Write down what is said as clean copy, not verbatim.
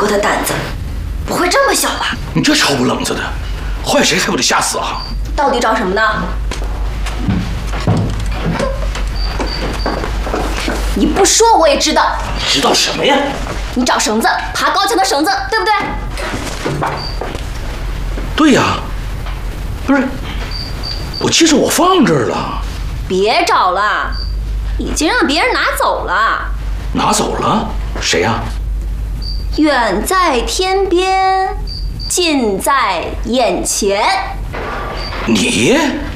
的胆子，不会这么小吧？ 你这超不冷子的，坏谁还不得吓死啊？ 到底找什么呢？你不说我也知道。 知道什么呀？ 你找绳子，爬高墙的绳子，对不对？ 对呀，不是，我记着我放这儿了。 别找了，已经让别人拿走了。 拿走了？谁呀？ 远在天边，近在眼前。 你？